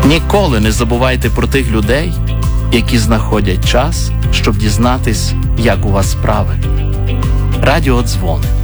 Ніколи не забувайте про тих людей, які знаходять час, щоб дізнатись, як у вас справи. Радіодзвони.